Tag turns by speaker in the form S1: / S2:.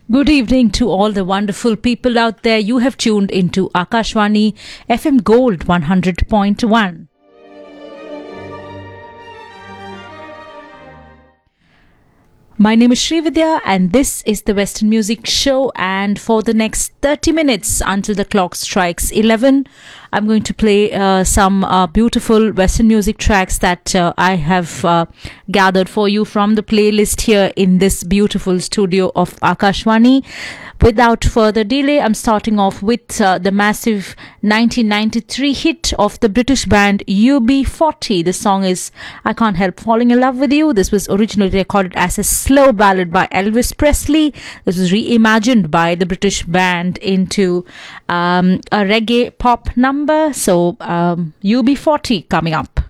S1: Good evening to all the wonderful people out there. You have tuned into Akashwani FM Gold 100.1. My name is Srividya and this is the Western Music Show, and for the next 30 minutes until the clock strikes 11, I'm going to play some beautiful Western music tracks that I have gathered for you from the playlist here in this beautiful studio of Akashwani. Without further delay, I'm starting off with the massive 1993 hit of the British band UB40. The song is I Can't Help Falling in Love with You. This was originally recorded as a slow ballad by Elvis Presley. This was reimagined by the British band into a reggae pop number. So UB40 coming up.